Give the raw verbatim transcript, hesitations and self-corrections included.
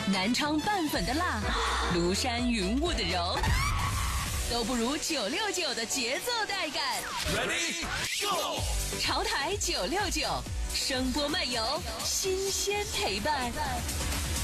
南昌拌粉的辣，庐山云雾的柔，都不如九六九的节奏带感。 Ready Go！ 潮台九六九，声波漫游，新鲜陪伴。